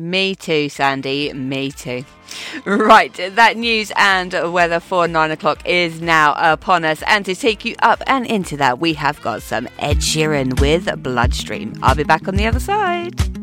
Me too, Sandy. Me too. Right, that news and weather for 9 o'clock is now upon us. And to take you up and into that, we have got some Ed Sheeran with Bloodstream. I'll be back on the other side.